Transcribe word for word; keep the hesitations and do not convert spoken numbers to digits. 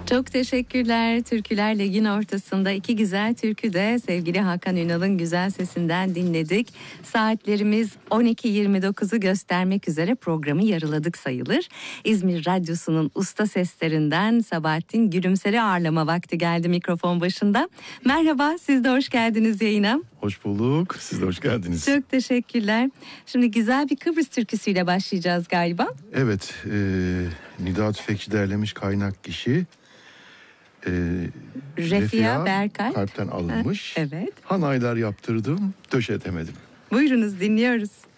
Çok teşekkürler. Türküler Ligin ortasında iki güzel türkü de sevgili Hakan Ünal'ın güzel sesinden dinledik. Saatlerimiz on iki yirmi dokuzu göstermek üzere programı yarıladık sayılır. İzmir Radyosu'nun usta seslerinden Sabahattin Gülümser'i ağırlama vakti geldi mikrofon başında. Merhaba, siz de hoş geldiniz yayına. Hoş bulduk. Siz de hoş geldiniz. Çok teşekkürler. Şimdi güzel bir Kıbrıs türküsüyle başlayacağız galiba. Evet. E, Nida Tüfekçi derlemiş, kaynak kişi. E, Refia, Refia Berkalp. Kalpten alınmış. Ha, evet. Hanaylar yaptırdım, döşetemedim. Buyurunuz, dinliyoruz.